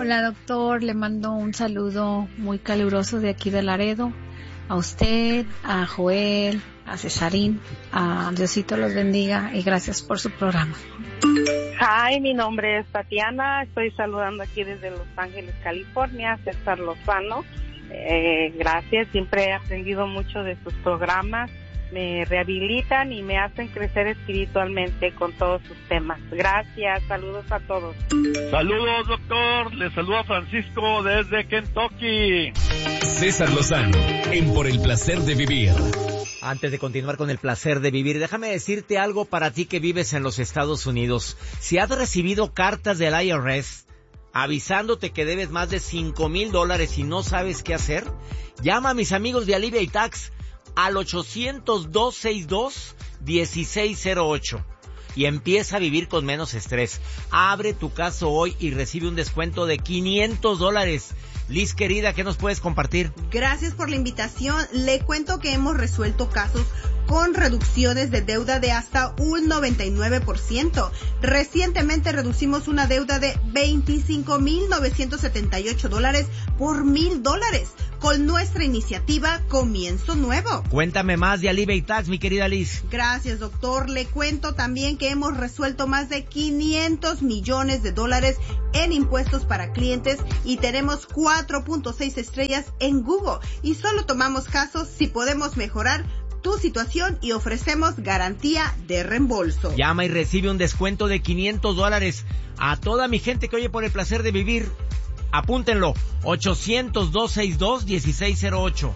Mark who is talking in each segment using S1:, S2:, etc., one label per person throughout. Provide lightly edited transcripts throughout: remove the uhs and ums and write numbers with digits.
S1: Hola, doctor, le mando un saludo muy caluroso de aquí de Laredo. A usted, a Joel, a Cesarín, a Diosito los bendiga y gracias por su programa.
S2: Hi, mi nombre es Tatiana, estoy saludando aquí desde Los Ángeles, California, César Lozano. Gracias, siempre he aprendido mucho de sus programas, me rehabilitan y me hacen crecer espiritualmente con todos sus temas. Gracias, saludos a todos.
S3: Saludos, doctor, le saluda Francisco desde Kentucky.
S4: César Lozano, en Por el Placer de Vivir.
S5: Antes de continuar con el placer de vivir, déjame decirte algo para ti que vives en los Estados Unidos. Si has recibido cartas del IRS avisándote que debes más de $5,000 y no sabes qué hacer, llama a mis amigos de Alivia y Tax al 800-262-1608 y empieza a vivir con menos estrés. Abre tu caso hoy y recibe un descuento de $500. Liz, querida, ¿qué nos puedes compartir?
S6: Gracias por la invitación. Le cuento que hemos resuelto casos con reducciones de deuda de hasta un 99%. Recientemente reducimos una deuda de $25,978 por $1,000 con nuestra iniciativa Comienzo Nuevo.
S5: Cuéntame más de Alivia y Tax, mi querida Liz.
S6: Gracias, doctor. Le cuento también que hemos resuelto más de $500 millones en impuestos para clientes y tenemos 4.6 estrellas en Google. Y solo tomamos casos si podemos mejorar tu situación y ofrecemos garantía de reembolso.
S5: Llama y recibe un descuento de $500 a toda mi gente que oye Por el Placer de Vivir. Apúntenlo, 800-262-1608,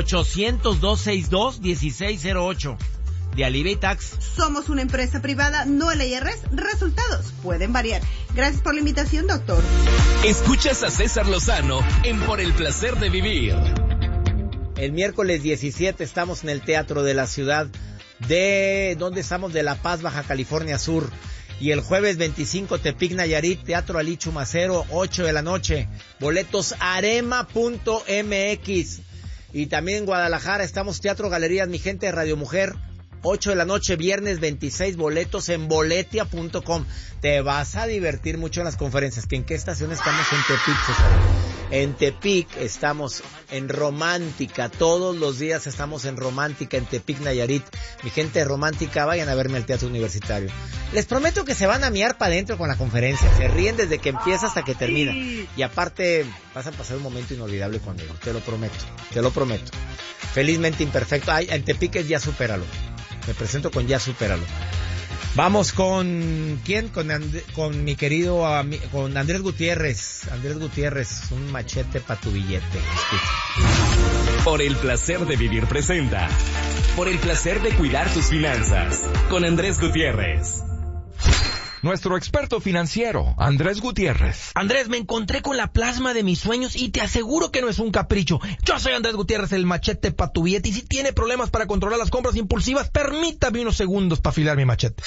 S5: 800-262-1608, de Alivia y Tax.
S6: Somos una empresa privada, no el IRS, resultados pueden variar. Gracias por la invitación, doctor.
S4: Escuchas a César Lozano en Por el Placer de Vivir.
S5: El miércoles 17 estamos en el Teatro de la Ciudad de... ¿Dónde estamos? De La Paz, Baja California Sur. Y el jueves 25, Tepic, Nayarit, Teatro Ali Chumacero, 8 de la noche. Boletos arema.mx. Y también en Guadalajara estamos Teatro Galerías, mi gente de Radio Mujer, 8 de la noche, viernes 26, boletos en boletia.com. Te vas a divertir mucho en las conferencias. ¿En qué estación estamos? En Tepic, César. En Tepic estamos en Romántica, todos los días estamos en Romántica, en Tepic, Nayarit. Mi gente de Romántica, vayan a verme al Teatro Universitario. Les prometo que se van a miar para adentro con la conferencia, se ríen desde que empieza hasta que termina. Y aparte, vas a pasar un momento inolvidable conmigo, te lo prometo. Felizmente imperfecto. Ay, en Tepic es Ya Supéralo. Me presento con Ya Supéralo. Vamos con... ¿quién? Con mi querido... con Andrés Gutiérrez. Andrés Gutiérrez, un machete para tu billete. Escucha.
S4: Por el Placer de Vivir presenta Por el Placer de Cuidar tus Finanzas, con Andrés Gutiérrez.
S7: Nuestro experto financiero, Andrés Gutiérrez.
S8: Andrés, me encontré con la plasma de mis sueños y te aseguro que no es un capricho. Yo soy Andrés Gutiérrez, el machete para tu billete, y si tiene problemas para controlar las compras impulsivas, permítame unos segundos para afilar mi machete.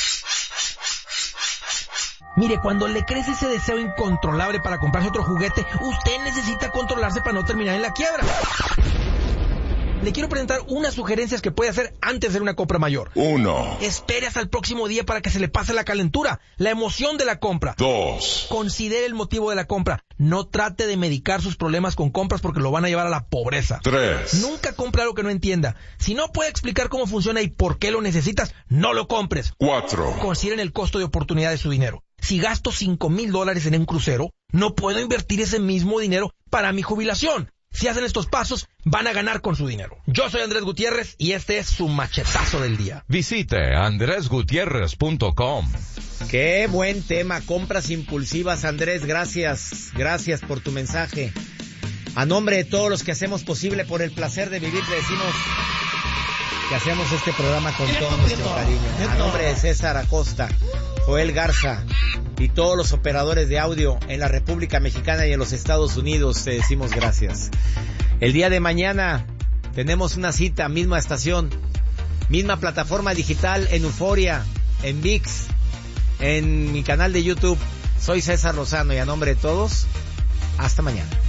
S8: Mire, cuando le crece ese deseo incontrolable para comprarse otro juguete, usted necesita controlarse para no terminar en la quiebra. Le quiero presentar unas sugerencias que puede hacer antes de hacer una compra mayor.
S7: 1.
S8: Espere hasta el próximo día para que se le pase la calentura, la emoción de la compra.
S7: 2.
S8: Considere el motivo de la compra. No trate de medicar sus problemas con compras porque lo van a llevar a la pobreza.
S7: 3.
S8: Nunca compre algo que no entienda. Si no puede explicar cómo funciona y por qué lo necesitas, no lo compres.
S7: 4.
S8: Consideren el costo de oportunidad de su dinero. Si gasto $5,000 en un crucero, no puedo invertir ese mismo dinero para mi jubilación. Si hacen estos pasos, van a ganar con su dinero. Yo soy Andrés Gutiérrez y este es su machetazo del día.
S7: Visite andresgutierrez.com.
S5: Qué buen tema, compras impulsivas, Andrés, gracias por tu mensaje. A nombre de todos los que hacemos posible Por el Placer de Vivir, le decimos que hacemos este programa con todo nuestro cariño. A nombre de César Acosta, Joel Garza y todos los operadores de audio en la República Mexicana y en los Estados Unidos, te decimos gracias. El día de mañana tenemos una cita, misma estación, misma plataforma digital, en Euforia, en ViX, en mi canal de YouTube. Soy César Lozano y a nombre de todos, hasta mañana.